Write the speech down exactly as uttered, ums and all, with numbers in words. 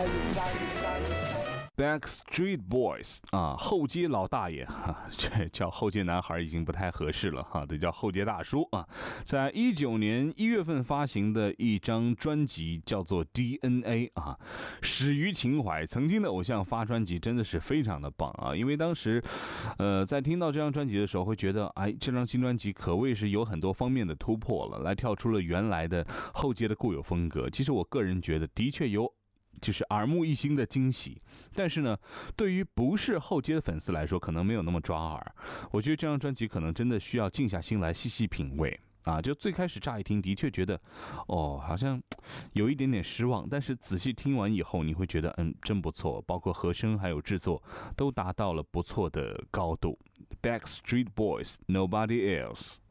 Backstreet Boys 啊，后街老大爷哈，这叫后街男孩已经不太合适了哈，这叫后街大叔啊。在一九年一月份发行的一张专辑叫做 D N A 啊，始于情怀。曾经的偶像发专辑真的是非常的棒啊，因为当时，呃，在听到这张专辑的时候，会觉得哎，这张新专辑可谓是有很多方面的突破了，来跳出了原来的后街的固有风格。其实我个人觉得，的确有。就是耳目一新的惊喜，但是呢，对于不是后街的粉丝来说，可能没有那么抓耳。我觉得这张专辑可能真的需要静下心来细细品味啊。就最开始乍一听，的确觉得，哦，好像有一点点失望，但是仔细听完以后，你会觉得，嗯，真不错，包括和声还有制作都达到了不错的高度。Backstreet Boys, Nobody Else。